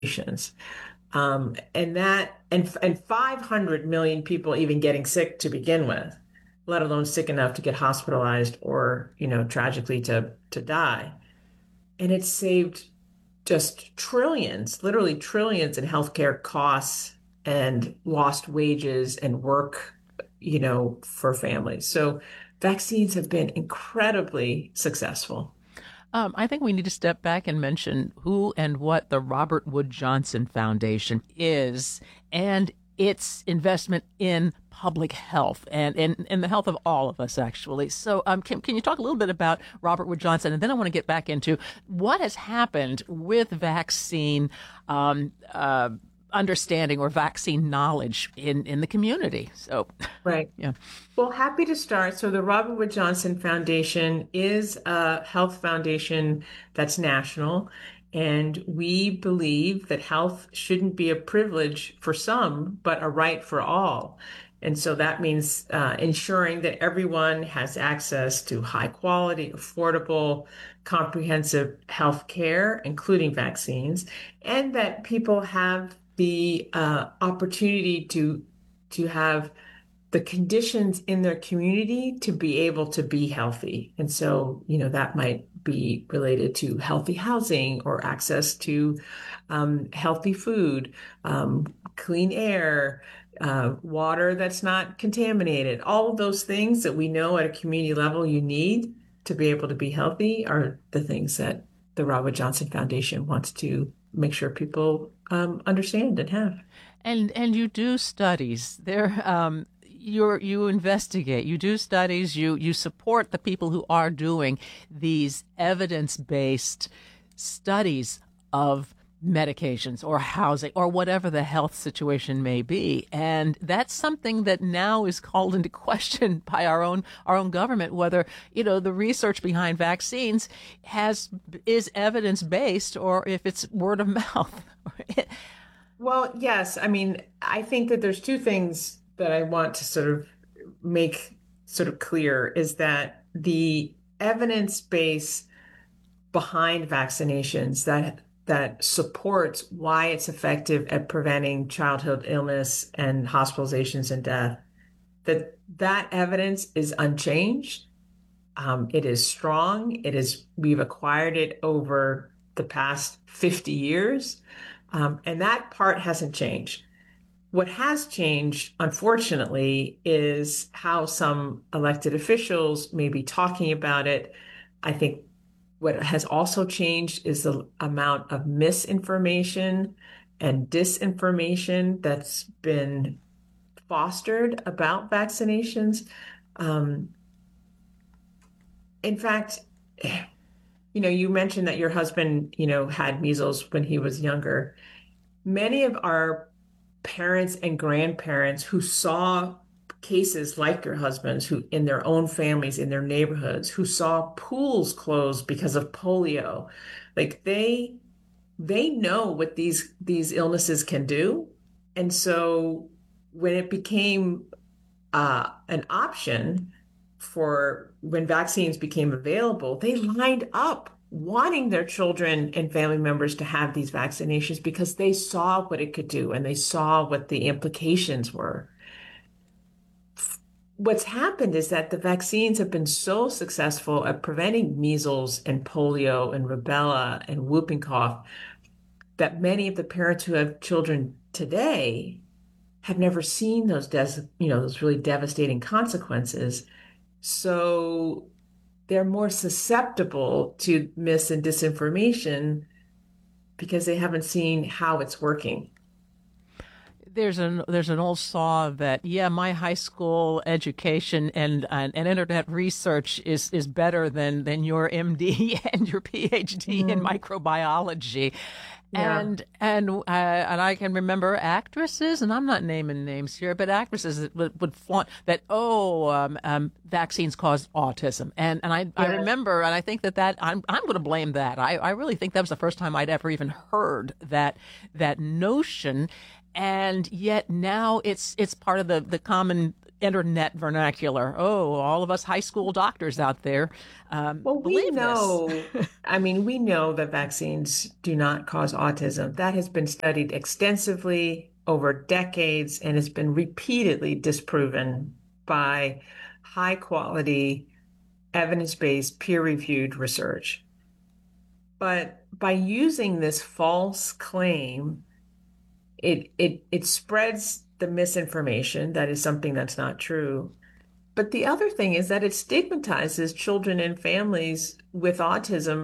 And 500 million people even getting sick to begin with, let alone sick enough to get hospitalized or, tragically to die. And it saved just trillions, literally trillions in healthcare costs and lost wages and work, for families. So vaccines have been incredibly successful. I think we need to step back and mention who and what the Robert Wood Johnson Foundation is and its investment in public health and in the health of all of us, actually. So can you talk a little bit about Robert Wood Johnson? And then I want to get back into what has happened with vaccine understanding or vaccine knowledge in the community. So, Right. yeah. Well, happy to start. So the Robert Wood Johnson Foundation is a health foundation that's national, and we believe that health shouldn't be a privilege for some, but a right for all. And so that means ensuring that everyone has access to high quality, affordable, comprehensive health care, including vaccines, and that people have the opportunity to have the conditions in their community to be able to be healthy. And so, that might be related to healthy housing or access to healthy food, clean air, water that's not contaminated. All of those things that we know at a community level you need to be able to be healthy are the things that the Robert Johnson Foundation wants to make sure people understand and have. And you do studies there. You investigate, you do studies, you support the people who are doing these evidence-based studies of medications or housing or whatever the health situation may be. And that's something that now is called into question by our own government, whether, the research behind vaccines is evidence-based or if it's word of mouth. Well, yes. I mean, I think that there's two things that I want to sort of make sort of clear is that the evidence base behind vaccinations that supports why it's effective at preventing childhood illness and hospitalizations and death, that evidence is unchanged. It is strong. We've acquired it over the past 50 years. And that part hasn't changed. What has changed, unfortunately, is how some elected officials may be talking about it. I think what has also changed is the amount of misinformation and disinformation that's been fostered about vaccinations. Um, in fact, you mentioned that your husband, had measles when he was younger. Many of our parents and grandparents who saw cases like your husband's, who in their own families, in their neighborhoods, who saw pools closed because of polio, like they know what these illnesses can do. And so when it became an option for when vaccines became available, they lined up wanting their children and family members to have these vaccinations because they saw what it could do and they saw what the implications were. What's happened is that the vaccines have been so successful at preventing measles and polio and rubella and whooping cough that many of the parents who have children today have never seen those really devastating consequences. So they're more susceptible to mis and disinformation because they haven't seen how it's working. There's an old saw that my high school education and internet research is better than your MD and your PhD in Mhm. microbiology. Yeah. And I can remember actresses, and I'm not naming names here, but actresses that would flaunt that, vaccines cause autism. I Yeah. remember, and I think that I'm going to blame that. I really think that was the first time I'd ever even heard that notion. And yet now it's part of the common internet vernacular. Oh, all of us high school doctors out there Well, believe this. we know that vaccines do not cause autism. That has been studied extensively over decades and has been repeatedly disproven by high quality, evidence-based, peer-reviewed research. But by using this false claim, it spreads the misinformation that is something that's not true. But the other thing is that it stigmatizes children and families with autism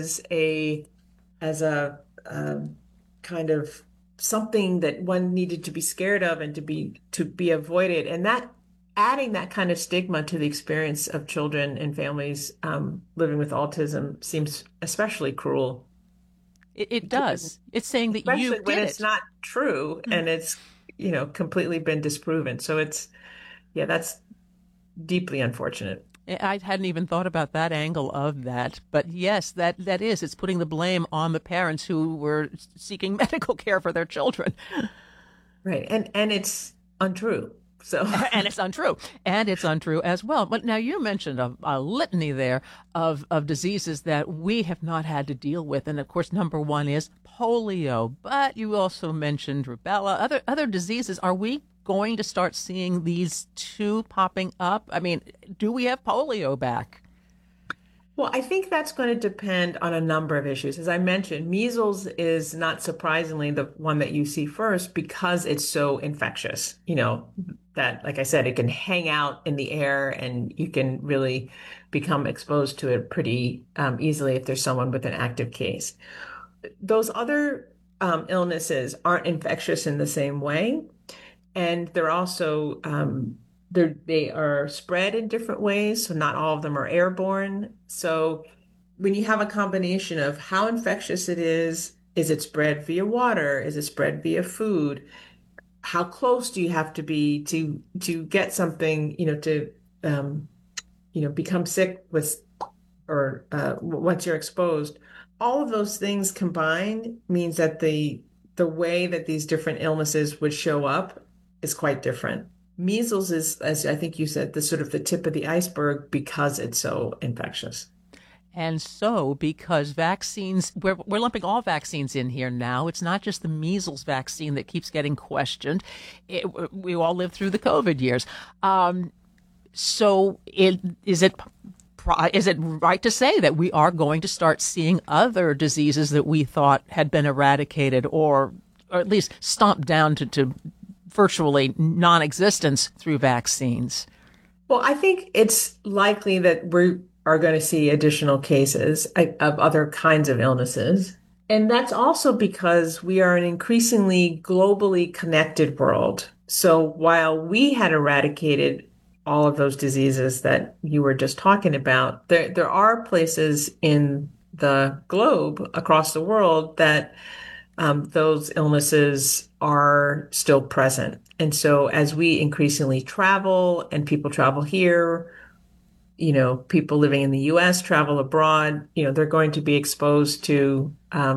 as a kind of something that one needed to be scared of and to be avoided. And that adding that kind of stigma to the experience of children and families living with autism seems especially cruel, It does. It's saying that you especially when did it's it. not true and it's, completely been disproven. So yeah, that's deeply unfortunate. I hadn't even thought about that angle of that. But yes, that is. It's putting the blame on the parents who were seeking medical care for their children. Right. And it's untrue. So And it's untrue. And it's untrue as well. But now you mentioned a litany there of diseases that we have not had to deal with. And of course, number one is polio. But you also mentioned rubella, other diseases. Are we going to start seeing these two popping up? I mean, do we have polio back? Well, I think that's going to depend on a number of issues. As I mentioned, measles is not surprisingly the one that you see first because it's so infectious. That, like I said, it can hang out in the air and you can really become exposed to it pretty easily if there's someone with an active case. Those other illnesses aren't infectious in the same way. And they're also they are spread in different ways, so not all of them are airborne. So when you have a combination of how infectious it is it spread via water? Is it spread via food? How close do you have to be to get something, to become sick with or once you're exposed? All of those things combined means that the way that these different illnesses would show up is quite different. Measles is, as I think you said, the sort of the tip of the iceberg because it's so infectious. And so, because vaccines, we're lumping all vaccines in here now. It's not just the measles vaccine that keeps getting questioned. We all lived through the COVID years. So, is it right to say that we are going to start seeing other diseases that we thought had been eradicated or at least stomped down to virtually non-existence through vaccines? Well, I think it's likely that we are going to see additional cases of other kinds of illnesses. And that's also because we are an increasingly globally connected world. So while we had eradicated all of those diseases that you were just talking about, there are places in the globe across the world that those illnesses are still present. And so as we increasingly travel and people travel here, people living in the US travel abroad, they're going to be exposed to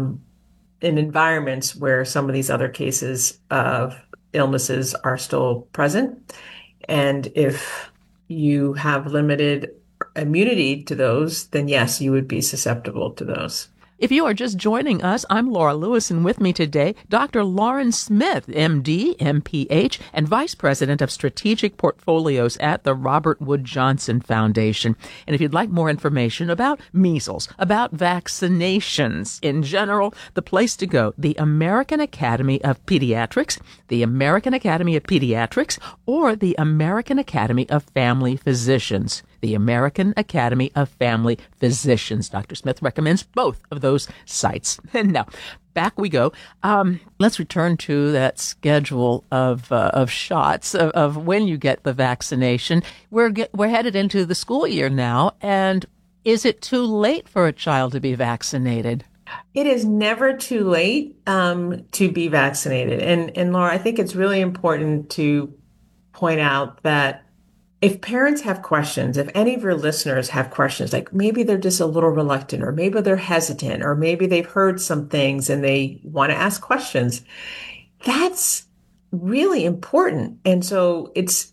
in environments where some of these other cases of illnesses are still present. And if you have limited immunity to those, then yes, you would be susceptible to those. If you are just joining us, I'm Laura Lewis, and with me today, Dr. Lauren Smith, MD, MPH, and Vice President of Strategic Portfolios at the Robert Wood Johnson Foundation. And if you'd like more information about measles, about vaccinations in general, the place to go, the American Academy of Pediatrics, the American Academy of Pediatrics, or the American Academy of Family Physicians. The American Academy of Family Physicians. Dr. Smith recommends both of those sites. And now, back we go. Let's return to that schedule of shots of when you get the vaccination. We're headed into the school year now, and is it too late for a child to be vaccinated? It is never too late to be vaccinated. And Laura, I think it's really important to point out that if parents have questions, if any of your listeners have questions, like maybe they're just a little reluctant, or maybe they're hesitant, or maybe they've heard some things and they want to ask questions, that's really important. And so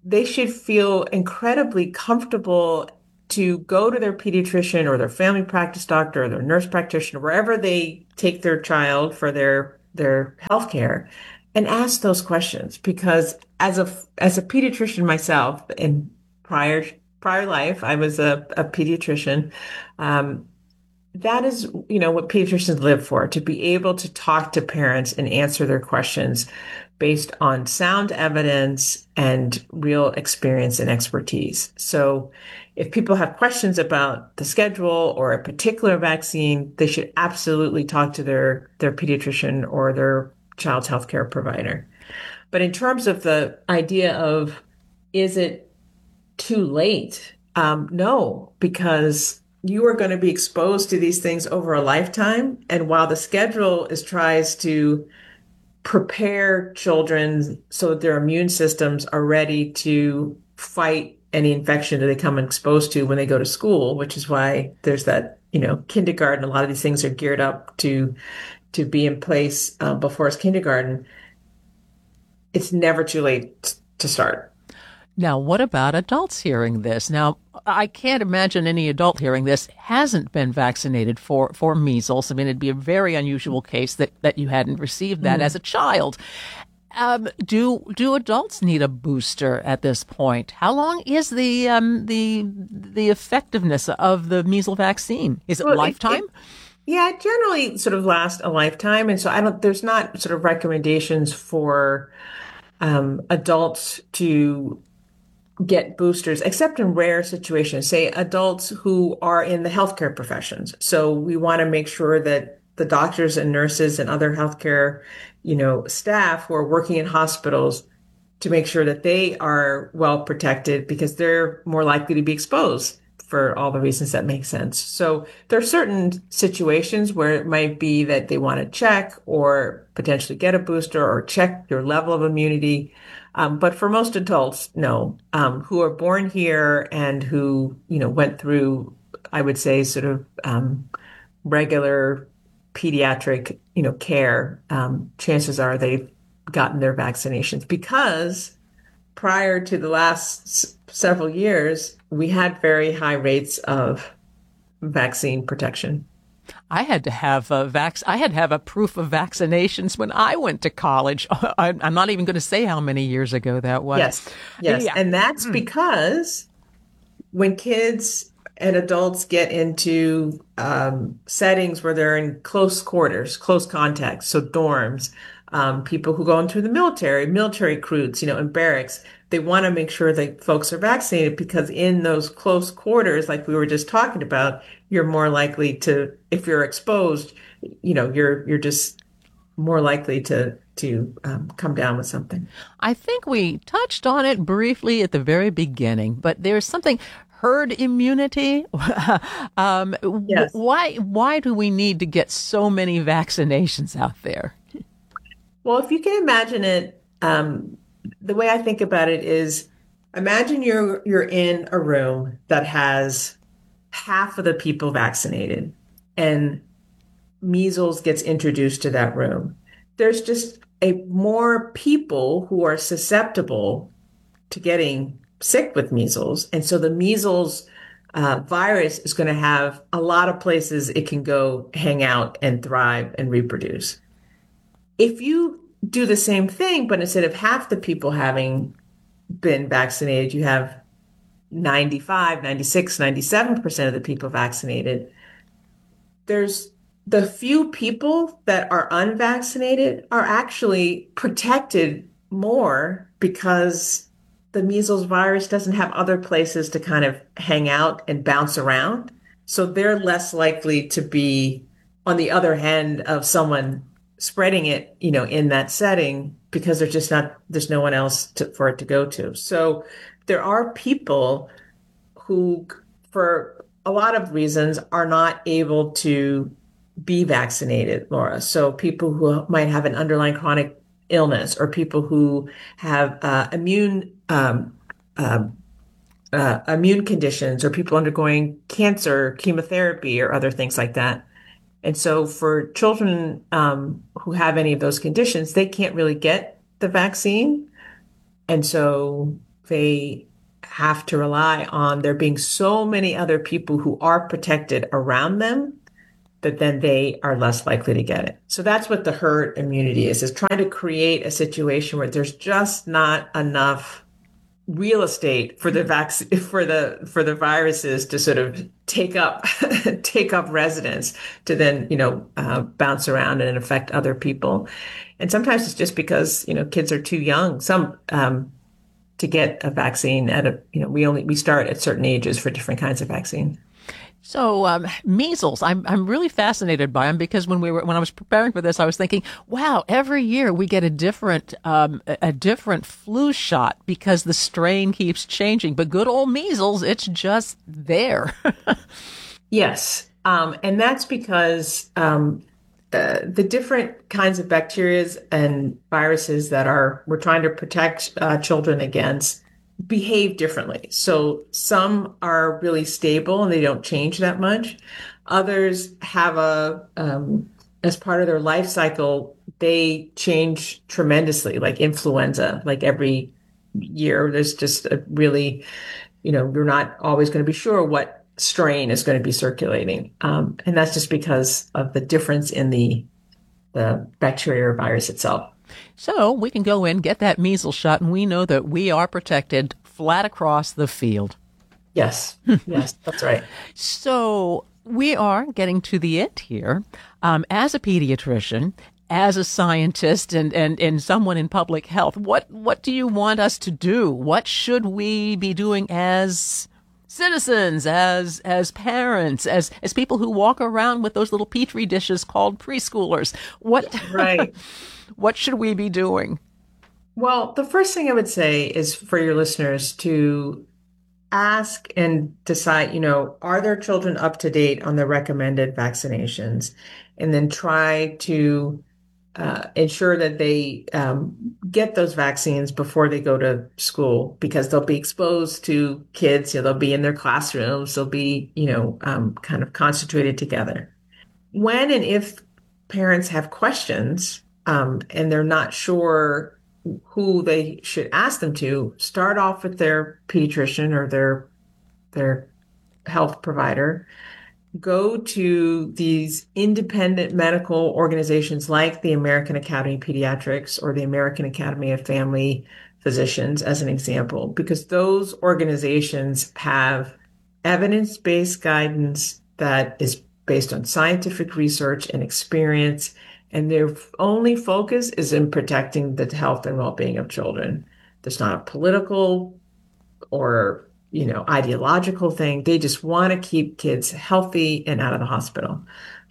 they should feel incredibly comfortable to go to their pediatrician or their family practice doctor or their nurse practitioner, wherever they take their child for their health care, and ask those questions. Because as a pediatrician myself, in prior life, I was a pediatrician. Um, that is, what pediatricians live for, to be able to talk to parents and answer their questions based on sound evidence and real experience and expertise. So if people have questions about the schedule or a particular vaccine, they should absolutely talk to their pediatrician or their child's healthcare provider. But in terms of the idea of, is it too late? No, because you are going to be exposed to these things over a lifetime. And while the schedule tries to prepare children so that their immune systems are ready to fight any infection that they come exposed to when they go to school, which is why there's that, kindergarten. A lot of these things are geared up to be in place before it's kindergarten. It's never too late to start. Now, what about adults hearing this? Now, I can't imagine any adult hearing this hasn't been vaccinated for measles. I mean, it'd be a very unusual case that you hadn't received that as a child. Do adults need a booster at this point? How long is the effectiveness of the measles vaccine? Is it lifetime? Yeah, it generally sort of lasts a lifetime. And so there's not sort of recommendations for adults to get boosters, except in rare situations, say adults who are in the healthcare professions. So we want to make sure that the doctors and nurses and other healthcare, staff who are working in hospitals, to make sure that they are well protected, because they're more likely to be exposed for all the reasons that make sense. So there are certain situations where it might be that they want to check or potentially get a booster or check your level of immunity. But for most adults, no, who are born here and who, went through, I would say, sort of regular pediatric, care, chances are they've gotten their vaccinations, because prior to the last several years, we had very high rates of vaccine protection. I had to have a proof of vaccinations when I went to college. I'm not even going to say how many years ago that was. Yes. Yeah. And that's because when kids and adults get into settings where they're in close quarters, close contact, so dorms, people who go into the military recruits, in barracks, they want to make sure that folks are vaccinated, because in those close quarters, like we were just talking about, you're more likely to, if you're exposed, you're just more likely to come down with something. I think we touched on it briefly at the very beginning, but there's something, herd immunity. Yes. Why do we need to get so many vaccinations out there? Well, if you can imagine it, the way I think about it is, imagine you're in a room that has half of the people vaccinated, and measles gets introduced to that room. There's just more people who are susceptible to getting sick with measles. And so the measles virus is going to have a lot of places it can go hang out and thrive and reproduce. If you do the same thing, but instead of half the people having been vaccinated, you have 95, 96, 97% of the people vaccinated. There's the few people that are unvaccinated are actually protected more, because the measles virus doesn't have other places to kind of hang out and bounce around. So they're less likely to be on the other end of someone spreading it, in that setting, because there's no one else for it to go to. So there are people who, for a lot of reasons, are not able to be vaccinated, Laura. So people who might have an underlying chronic illness, or people who have immune conditions, or people undergoing cancer, chemotherapy, or other things like that. And so for children who have any of those conditions, they can't really get the vaccine. And so they have to rely on there being so many other people who are protected around them that then they are less likely to get it. So that's what the herd immunity is trying to create a situation where there's just not enough real estate for the vaccine for the viruses to sort of take up residence to then bounce around and affect other people. And sometimes it's just because kids are too young to get a vaccine at we start at certain ages for different kinds of vaccine. So measles, I'm really fascinated by them because when I was preparing for this, I was thinking, wow, every year we get a different flu shot because the strain keeps changing. But good old measles, it's just there. Yes, and that's because the different kinds of bacteria and viruses that we're trying to protect children against behave differently. So some are really stable and they don't change that much. Others have as part of their life cycle, they change tremendously, like influenza. Like every year, there's just a really, you're not always going to be sure what strain is going to be circulating. And that's just because of the difference in the bacteria or virus itself. So we can go in, get that measles shot, and we know that we are protected flat across the field. Yes. Yes, that's right. So we are getting to the end here. As a pediatrician, as a scientist, and someone in public health, what do you want us to do? What should we be doing as citizens, as parents, as people who walk around with those little petri dishes called preschoolers? Right. What should we be doing? Well, the first thing I would say is for your listeners to ask and decide, are their children up to date on the recommended vaccinations? And then try to ensure that they get those vaccines before they go to school, because they'll be exposed to kids, they'll be in their classrooms, they'll be, kind of concentrated together. When and if parents have questions, and they're not sure who they should ask them to, start off with their pediatrician or their health provider. Go to these independent medical organizations like the American Academy of Pediatrics or the American Academy of Family Physicians, as an example, because those organizations have evidence-based guidance that is based on scientific research and experience, and their only focus is in protecting the health and well-being of children. There's not a political or ideological thing. They just want to keep kids healthy and out of the hospital.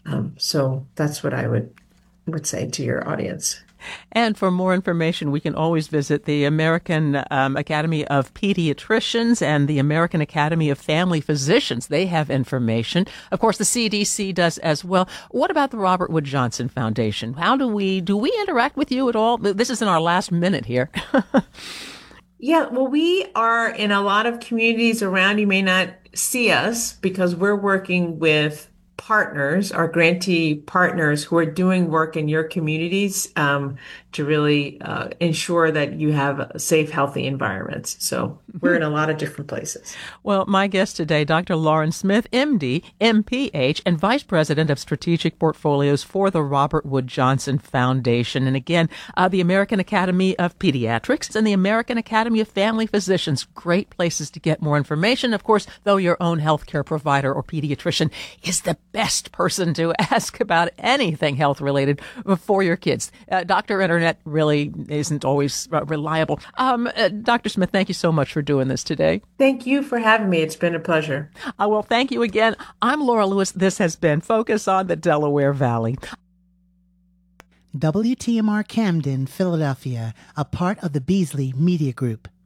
So that's what I would say to your audience. And for more information, we can always visit the American Academy of Pediatricians and the American Academy of Family Physicians. They have information. Of course, the CDC does as well. What about the Robert Wood Johnson Foundation? How do we interact with you at all? This is in our last minute here. Yeah, well, we are in a lot of communities around. You may not see us because we're working with partners, our grantee partners who are doing work in your communities to really ensure that you have safe, healthy environments. So we're in a lot of different places. Well, my guest today, Dr. Lauren Smith, MD, MPH, and Vice President of Strategic Portfolios for the Robert Wood Johnson Foundation. And again, the American Academy of Pediatrics and the American Academy of Family Physicians. Great places to get more information. Of course, though your own healthcare provider or pediatrician is the best person to ask about anything health related for your kids. Dr. Internet really isn't always reliable. Dr. Smith, thank you so much for doing this today. Thank you for having me. It's been a pleasure. Well, thank you again. I'm Laura Lewis. This has been Focus on the Delaware Valley. WTMR Camden, Philadelphia, a part of the Beasley Media Group.